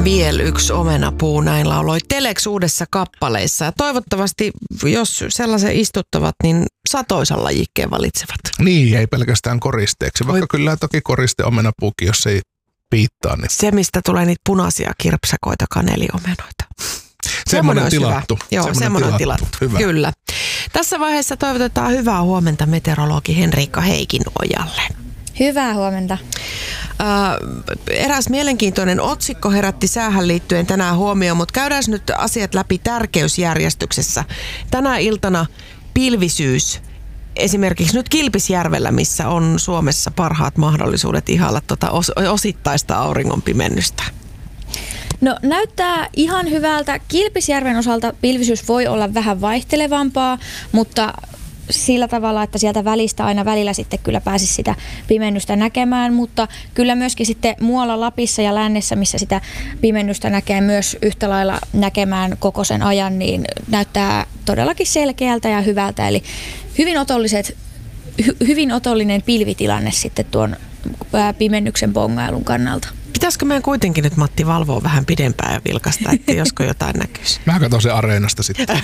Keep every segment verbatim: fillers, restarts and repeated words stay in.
Viel yksi omenapuu, näin lauloi Telex uudessa kappaleissa. Ja toivottavasti, jos sellaisen istuttavat, niin satoisan lajikkeen valitsevat. Niin, ei pelkästään koristeeksi, vaikka Oi. kyllä toki koriste omenapuukin, jos ei piittaa. Niin. Se, mistä tulee niitä punaisia kirpsakoita, kaneliomenoita. Semmoinen tilattu. Joo, semmoinen tilattu. Hyvä. Kyllä. Tässä vaiheessa toivotetaan hyvää huomenta meteorologi Henriikka Heikinojalle. Hyvää huomenta. Äh, eräs mielenkiintoinen otsikko herätti säähän liittyen tänään huomioon, mutta käydään nyt asiat läpi tärkeysjärjestyksessä. Tänä iltana pilvisyys. Esimerkiksi nyt Kilpisjärvellä, missä on Suomessa parhaat mahdollisuudet ihailla tuota os- osittaista auringonpimennystä. No näyttää ihan hyvältä. Kilpisjärven osalta pilvisyys voi olla vähän vaihtelevampaa, mutta sillä tavalla, että sieltä välistä aina välillä sitten kyllä pääsisi sitä pimennystä näkemään, mutta kyllä myöskin sitten muualla Lapissa ja lännessä, missä sitä pimennystä näkee myös yhtä lailla näkemään koko sen ajan, niin näyttää todellakin selkeältä ja hyvältä. Eli hyvin, otolliset, hy, hyvin otollinen pilvitilanne sitten tuon pimennyksen bongailun kannalta. Pitäisikö meidän kuitenkin nyt, Matti, valvoa vähän pidempään ja vilkasta, että josko jotain näkyisi? Mä katson se areenasta sitten.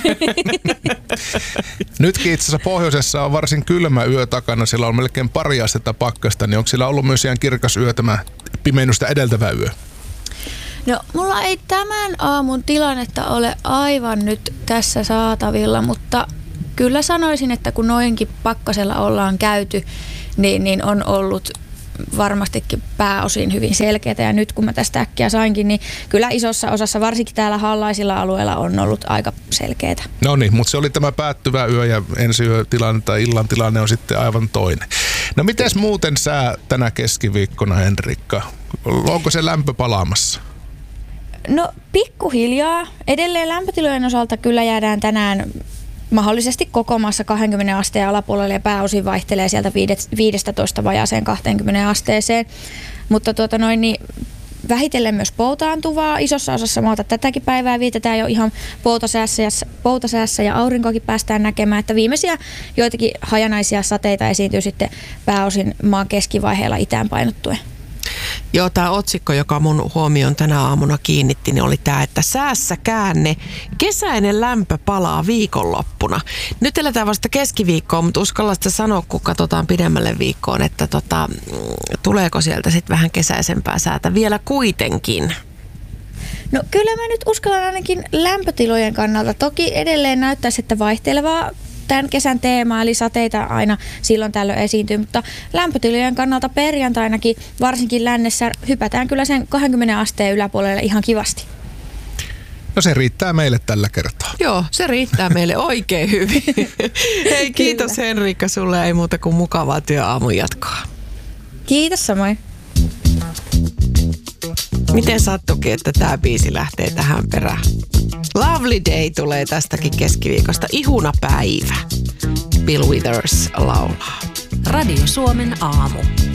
Nytkin itse asiassa pohjoisessa on varsin kylmä yö takana, siellä on melkein pari astetta pakkasta, niin onko siellä ollut myös ihan kirkas yö tämä pimennystä edeltävä yö? No, mulla ei tämän aamun tilannetta ole aivan nyt tässä saatavilla, mutta kyllä sanoisin, että kun noinkin pakkasella ollaan käyty, niin, niin on ollut varmastikin pääosin hyvin selkeätä, ja nyt kun mä tästä äkkiä sainkin, niin kyllä isossa osassa, varsinkin täällä hallaisilla alueilla, on ollut aika selkeätä. No niin, mutta se oli tämä päättyvä yö, ja ensi yö tilanne tai illan tilanne on sitten aivan toinen. No mites muuten sää tänä keskiviikkona, Henrikka? Onko se lämpö palaamassa? No pikkuhiljaa. Edelleen lämpötilojen osalta kyllä jäädään tänään mahdollisesti koko maassa kaksikymmentä asteen alapuolelle ja pääosin vaihtelee sieltä viisitoista vajaaseen kaksikymmentä asteeseen. Mutta tuota noin, niin vähitellen myös poutaantuvaa. Isossa osassa maata tätäkin päivää vietetään jo ihan poutasäässä ja, poutasäässä ja aurinkoakin päästään näkemään. Että viimeisiä joitakin hajanaisia sateita esiintyy sitten pääosin maan keskivaiheella itään painottuen. Joo, tämä otsikko, joka mun huomioon tänä aamuna kiinnitti, niin oli tämä, että säässä käänne, kesäinen lämpö palaa viikonloppuna. Nyt eletään vasta keskiviikkoa, mutta uskalla sitä sanoa, kun katsotaan pidemmälle viikkoon, että tota, tuleeko sieltä sitten vähän kesäisempää säätä vielä kuitenkin? No kyllä mä nyt uskallan ainakin lämpötilojen kannalta. Toki edelleen näyttäisi, että vaihtelevaa tämän kesän teema, eli sateita aina silloin tällöin esiintyy, mutta lämpötilojen kannalta perjantainakin, varsinkin lännessä, hypätään kyllä sen kaksikymmentä asteen yläpuolelle ihan kivasti. No se riittää meille tällä kertaa. Joo, se riittää meille oikein hyvin. Hei, kiitos kyllä. Henriikka, sulle ei muuta kuin mukavaa työaamun jatkoa. Kiitos samoin. Miten sattukin, että tämä biisi lähtee tähän perään? Lovely Day tulee tästäkin keskiviikosta. Ihuna päivä. Bill Withers laulaa. Radio Suomen aamu.